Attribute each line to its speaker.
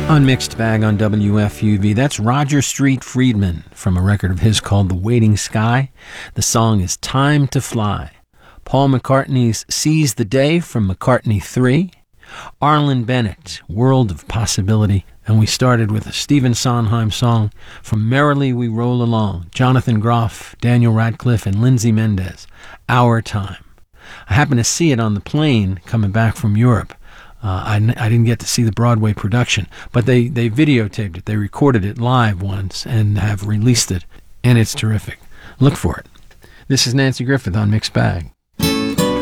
Speaker 1: On Mixed Bag on WFUV, that's Roger Street Friedman from a record of his called The Waiting Sky. The song is Time to Fly. Paul McCartney's Seize the Day from McCartney 3. Arlen Bennett, World of Possibility. And we started with a Stephen Sondheim song from Merrily We Roll Along. Jonathan Groff, Daniel Radcliffe, and Lindsay Mendez, Our Time. I happened to see it on the plane coming back from Europe. I didn't get to see the Broadway production, but they videotaped it. They recorded it live once and have released it, and it's terrific. Look for it. This is Nancy Griffith on Mixed Bag.